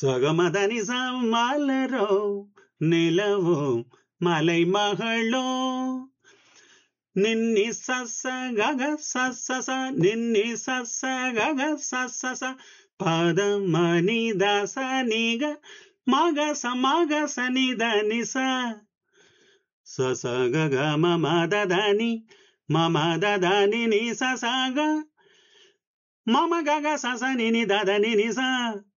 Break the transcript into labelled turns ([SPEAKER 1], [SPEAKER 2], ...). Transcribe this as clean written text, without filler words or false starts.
[SPEAKER 1] சகமதனி மலரோ நிலவோ மலை மகளோ நின்னி சச கக சச நின்னி சச கக சச பதமணி தச நிக மகச மகச நித நிச சச கக மமதனி மமதனி நி சச க மம கக சச நினி தத நினி ச